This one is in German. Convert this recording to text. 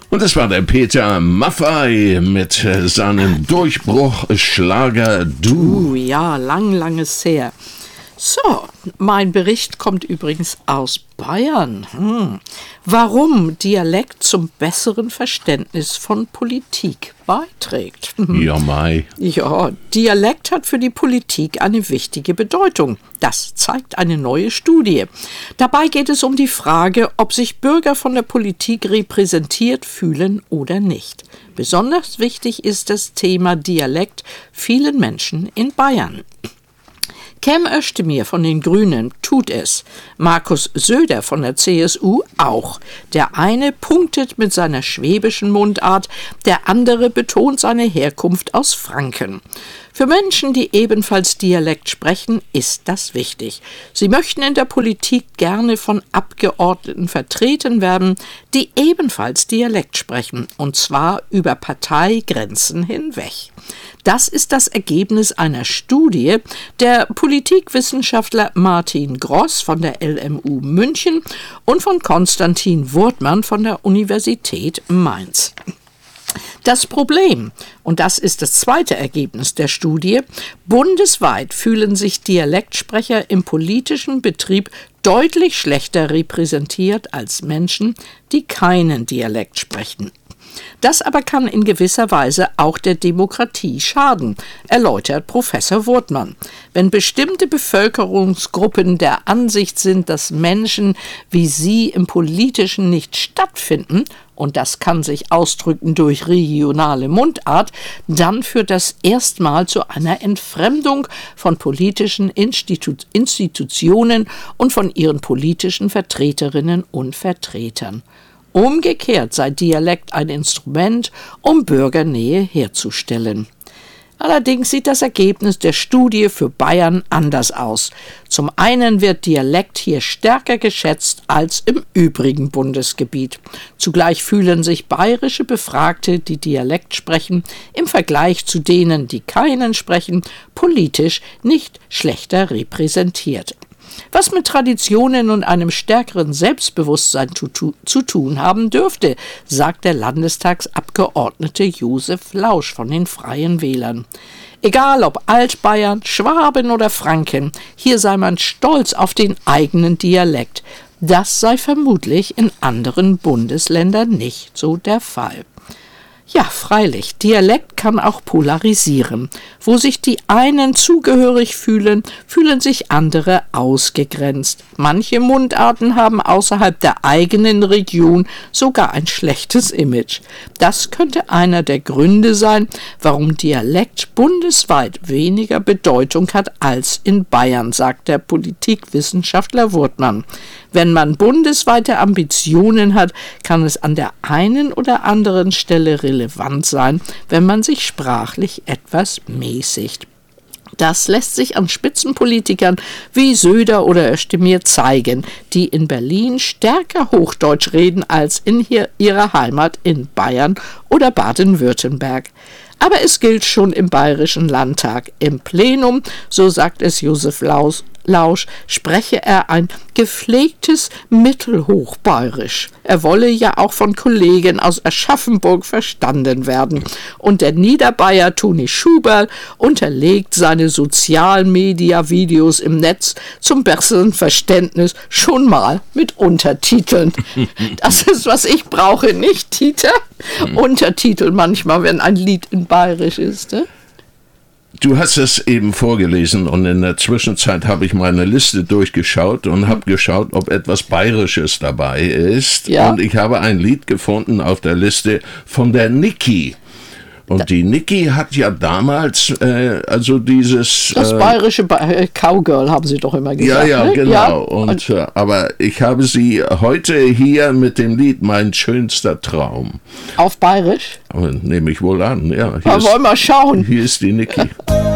Und das war der Peter Maffay mit seinem Durchbruchschlager Du. Ja, langes her. So, mein Bericht kommt übrigens aus Bayern. Warum Dialekt zum besseren Verständnis von Politik beiträgt. Ja, Mai. Ja, Dialekt hat für die Politik eine wichtige Bedeutung. Das zeigt eine neue Studie. Dabei geht es um die Frage, ob sich Bürger von der Politik repräsentiert fühlen oder nicht. Besonders wichtig ist das Thema Dialekt vielen Menschen in Bayern. Cem Özdemir von den Grünen tut es, Markus Söder von der CSU auch. Der eine punktet mit seiner schwäbischen Mundart, der andere betont seine Herkunft aus Franken. Für Menschen, die ebenfalls Dialekt sprechen, ist das wichtig. Sie möchten in der Politik gerne von Abgeordneten vertreten werden, die ebenfalls Dialekt sprechen, und zwar über Parteigrenzen hinweg. Das ist das Ergebnis einer Studie der Politikwissenschaftler Martin Gross von der LMU München und von Konstantin Wurtmann von der Universität Mainz. Das Problem, und das ist das zweite Ergebnis der Studie, bundesweit fühlen sich Dialektsprecher im politischen Betrieb deutlich schlechter repräsentiert als Menschen, die keinen Dialekt sprechen. Das aber kann in gewisser Weise auch der Demokratie schaden, erläutert Professor Wurtmann. Wenn bestimmte Bevölkerungsgruppen der Ansicht sind, dass Menschen wie sie im Politischen nicht stattfinden, und das kann sich ausdrücken durch regionale Mundart, dann führt das erstmal zu einer Entfremdung von politischen Institutionen und von ihren politischen Vertreterinnen und Vertretern. Umgekehrt sei Dialekt ein Instrument, um Bürgernähe herzustellen. Allerdings sieht das Ergebnis der Studie für Bayern anders aus. Zum einen wird Dialekt hier stärker geschätzt als im übrigen Bundesgebiet. Zugleich fühlen sich bayerische Befragte, die Dialekt sprechen, im Vergleich zu denen, die keinen sprechen, politisch nicht schlechter repräsentiert. Was mit Traditionen und einem stärkeren Selbstbewusstsein zu tun haben dürfte, sagt der Landestagsabgeordnete Josef Lausch von den Freien Wählern. Egal ob Altbayern, Schwaben oder Franken, hier sei man stolz auf den eigenen Dialekt. Das sei vermutlich in anderen Bundesländern nicht so der Fall. Ja, freilich, Dialekt kann auch polarisieren. Wo sich die einen zugehörig fühlen, fühlen sich andere ausgegrenzt. Manche Mundarten haben außerhalb der eigenen Region sogar ein schlechtes Image. Das könnte einer der Gründe sein, warum Dialekt bundesweit weniger Bedeutung hat als in Bayern, sagt der Politikwissenschaftler Wurtmann. Wenn man bundesweite Ambitionen hat, kann es an der einen oder anderen Stelle relevant sein, wenn man sich sprachlich etwas mäßigt. Das lässt sich an Spitzenpolitikern wie Söder oder Özdemir zeigen, die in Berlin stärker Hochdeutsch reden als in ihrer Heimat in Bayern oder Baden-Württemberg. Aber es gilt schon im Bayerischen Landtag. Im Plenum, so sagt es Josef Lausch, spreche er ein gepflegtes Mittelhochbayerisch. Er wolle ja auch von Kollegen aus Aschaffenburg verstanden werden. Und der Niederbayer Toni Schuberl unterlegt seine Sozialmedia-Videos im Netz zum besseren Verständnis schon mal mit Untertiteln. Das ist, was ich brauche, nicht, Dieter? Untertitel manchmal, wenn ein Lied in Bayerisch ist, ne? Du hast es eben vorgelesen und in der Zwischenzeit habe ich meine Liste durchgeschaut und habe geschaut, ob etwas Bayerisches dabei ist. Ja? Und ich habe ein Lied gefunden auf der Liste von der Niki. Und die Niki hat ja damals, also dieses... Das bayerische Cowgirl haben sie doch immer gesagt. Ja, ne? Genau. Ja. Und, aber ich habe sie heute hier mit dem Lied Mein schönster Traum. Auf bayerisch? Nehme ich wohl an, ja. Wollen wir mal schauen. Hier ist die Niki.